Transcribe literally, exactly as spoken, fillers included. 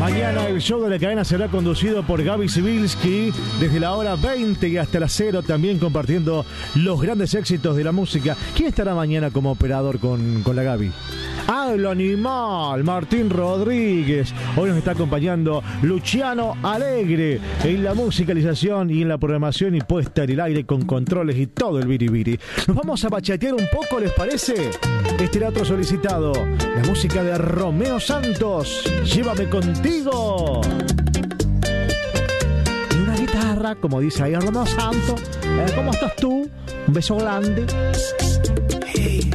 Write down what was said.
Mañana el show de la cadena será conducido por Gaby Sibilski desde la hora veinte y hasta las cero, también compartiendo los grandes éxitos de la música. ¿Quién estará mañana como operador con, con la Gaby? ¡Ah, el animal! Martín Rodríguez. Hoy nos está acompañando Luciano Alegre en la musicalización y en la programación y puesta en el aire con controles y todo el biribiri. Nos vamos a bachatear un poco, ¿les parece? Este era otro solicitado. La música de Romeo Santos. Llévame contigo. Y una guitarra, como dice ahí Romeo Santos. Eh, ¿Cómo estás tú? Un beso grande. Hey.